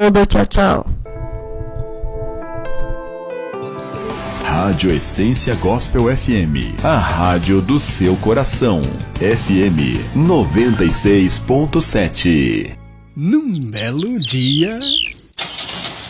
mundo. Tchau, tchau. Rádio Essência Gospel FM, a rádio do seu coração. FM 96.7. Num belo dia...